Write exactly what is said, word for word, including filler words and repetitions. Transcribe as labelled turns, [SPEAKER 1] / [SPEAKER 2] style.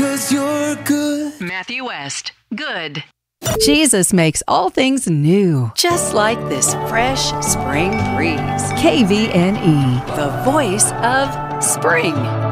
[SPEAKER 1] 'cause you're good.
[SPEAKER 2] Matthew West, good.
[SPEAKER 3] Jesus makes all things new, just like this fresh spring breeze. K V N E, the voice of spring.